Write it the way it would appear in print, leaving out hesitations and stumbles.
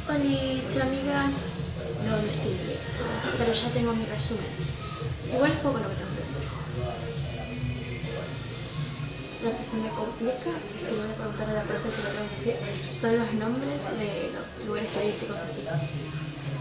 Hola, amiga, no me estoy bien, pero ya tengo mi resumen. Igual es poco lo que tengo que decir. Lo que se me complica, y le voy a preguntar a la profe si lo tengo que decir, son los nombres de los lugares turísticos aquí.